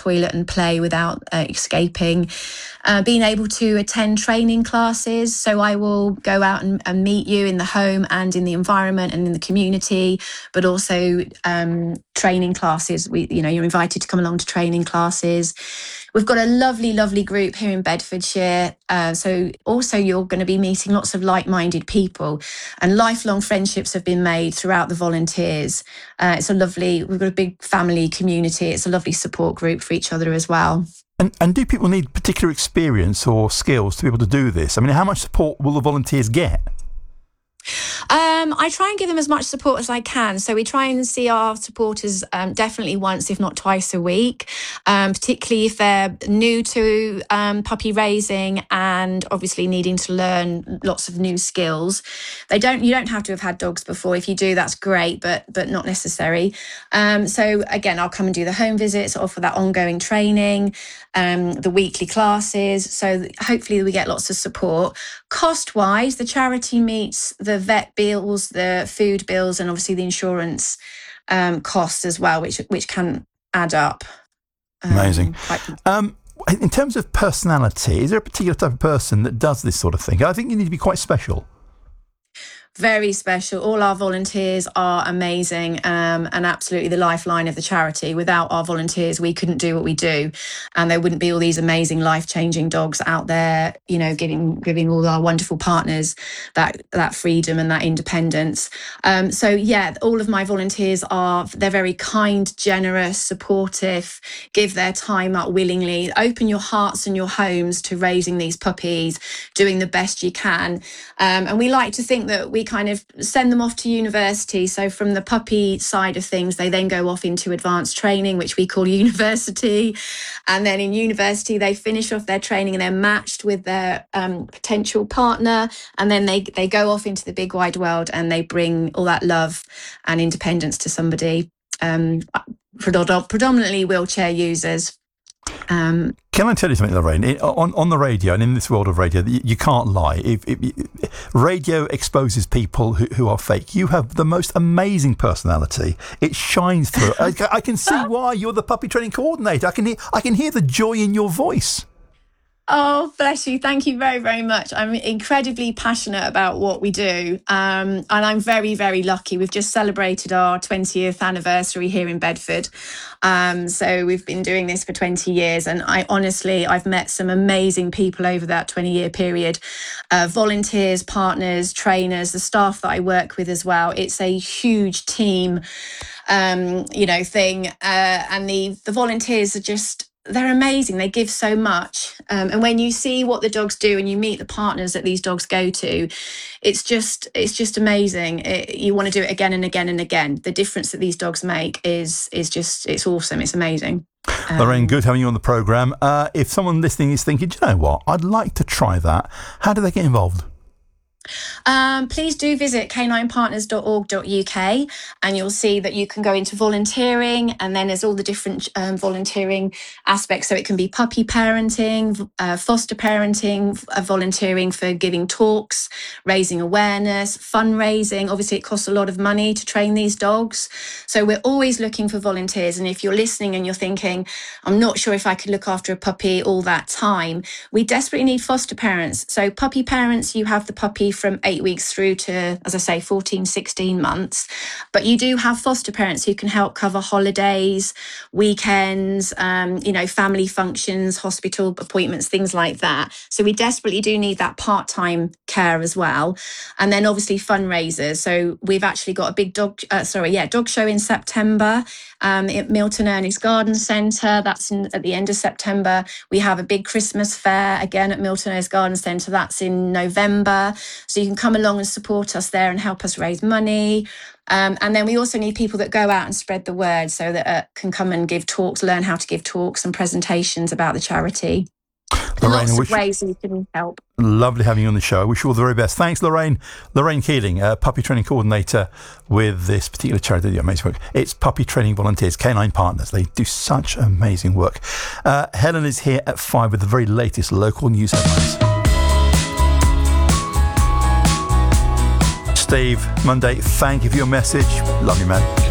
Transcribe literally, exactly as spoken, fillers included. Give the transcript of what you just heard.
toilet and play without uh, escaping. Uh, being able to attend training classes. So I will go out and, and meet you in the home and in the environment and in the community, but also um, training classes. We, you know, you're invited to come along to training classes. We've got a lovely, lovely group here in Bedfordshire. Uh, so also you're going to be meeting lots of like-minded people, and lifelong friendships have been made throughout the volunteers. Uh, it's a lovely, we've got a big family community. It's a lovely support group for each other as well. And, and do people need particular experience or skills to be able to do this? I mean, how much support will the volunteers get? Um, I try and give them as much support as I can. So we try and see our supporters um, definitely once, if not twice a week, um, particularly if they're new to um, puppy raising and obviously needing to learn lots of new skills. They don't. You don't have to have had dogs before. If you do, that's great, but but not necessary. Um, so again, I'll come and do the home visits, offer that ongoing training, um, the weekly classes. So hopefully we get lots of support. Cost-wise, the charity meets the vet bills, the food bills, and obviously the insurance um, costs as well, which which can add up. Um, Amazing. Quite... Um, in terms of personality, is there a particular type of person that does this sort of thing? I think you need to be quite special. Very special. All our volunteers are amazing um, and absolutely the lifeline of the charity. Without our volunteers, we couldn't do what we do, and there wouldn't be all these amazing life-changing dogs out there, you know, giving giving all our wonderful partners that that freedom and that independence. Um, so yeah, all of my volunteers are, they're very kind, generous, supportive, give their time up willingly, open your hearts and your homes to raising these puppies, doing the best you can. Um, and we like to think that we kind of send them off to university. So from the puppy side of things, they then go off into advanced training, which we call university. And then in university, they finish off their training and they're matched with their um, potential partner. And then they, they go off into the big wide world and they bring all that love and independence to somebody, um, predom- predominantly wheelchair users. Um, Can I tell you something, Lorraine? It, on, on the radio and in this world of radio, you, you can't lie. If, if, if, radio exposes people who, who are fake. You have the most amazing personality. It shines through. I, I can see why you're the puppy training coordinator. I can hear, I can hear the joy in your voice. Oh, bless you. Thank you very, very much. I'm incredibly passionate about what we do. Um, and I'm very, very lucky. We've just celebrated our twentieth anniversary here in Bedford. Um, so we've been doing this for twenty years. And I honestly, I've met some amazing people over that twenty year period. Uh, volunteers, partners, trainers, the staff that I work with as well. It's a huge team, um, you know, thing. Uh, and the, the volunteers are just, they're amazing. They give so much. Um, and when you see what the dogs do and you meet the partners that these dogs go to, it's just it's just amazing. It, you want to do it again and again and again. The difference that these dogs make is is just, it's awesome. It's amazing. Um, Lorraine, good having you on the programme. Uh, if someone listening is thinking, do you know what, I'd like to try that, how do they get involved? Um, please do visit canine partners dot org dot U K and you'll see that you can go into volunteering, and then there's all the different um, volunteering aspects. So it can be puppy parenting, uh, foster parenting, uh, volunteering for giving talks, raising awareness, fundraising. Obviously, it costs a lot of money to train these dogs. So we're always looking for volunteers. And if you're listening and you're thinking, I'm not sure if I could look after a puppy all that time, we desperately need foster parents. So puppy parents, you have the puppy from eight weeks through to, as I say, fourteen, sixteen months. But you do have foster parents who can help cover holidays, weekends, um, you know, family functions, hospital appointments, things like that. So we desperately do need that part-time care as well. And then obviously fundraisers. So we've actually got a big dog, uh, sorry, yeah, dog show in September um, at Milton Ernest Garden Centre. That's in, at the end of September. We have a big Christmas fair again at Milton Ernest Garden Centre. That's in November. So you can come along and support us there and help us raise money. Um, and then we also need people that go out and spread the word, so that uh, can come and give talks, learn how to give talks and presentations about the charity. Lorraine, Lots wish, of ways you can help. Lovely having you on the show. I wish you all the very best. Thanks, Lorraine. Lorraine Keeling, uh, puppy training coordinator with this particular charity. They do amazing work. It's Puppy Training Volunteers, Canine Partners. They do such amazing work. Uh, Helen is here at five with the very latest local news headlines. Steve, Monday, thank you for your message. Love you, man.